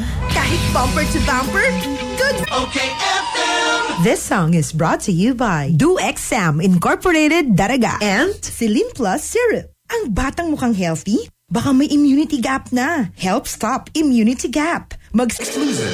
Kahit bumper to bumper, good. Okay FM. This song is brought to you by DoXam Incorporated Daraga and Celine Plus Syrup. Ang batang mukhang healthy, baka may immunity gap na. Help stop immunity gap. Exclusive.